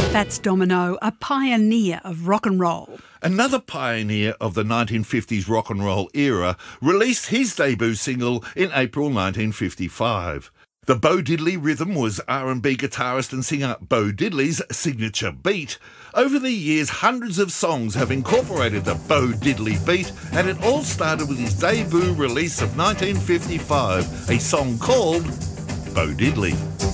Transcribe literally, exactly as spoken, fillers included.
That's Domino, a pioneer of rock and roll. Another pioneer of the nineteen fifties rock and roll era released his debut single in April nineteen fifty-five. The Bo Diddley rhythm was R and B guitarist and singer Bo Diddley's signature beat. Over the years, hundreds of songs have incorporated the Bo Diddley beat, and it all started with his debut release of nineteen fifty-five, a song called Bo Diddley.